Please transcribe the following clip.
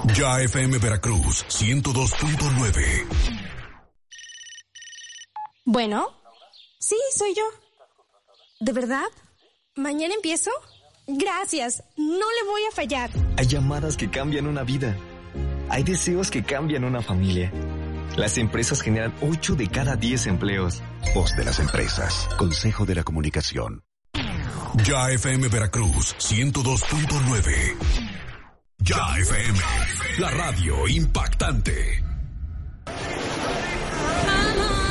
Ya FM Veracruz 102.9. Bueno, sí, soy yo. ¿De verdad? ¿Mañana empiezo? Gracias, no le voy a fallar. Hay llamadas que cambian una vida. Hay deseos que cambian una familia. Las empresas generan 8 de cada 10 empleos. Voz de las empresas. Consejo de la Comunicación. Ya FM Veracruz 102.9. Ya FM. La radio impactante.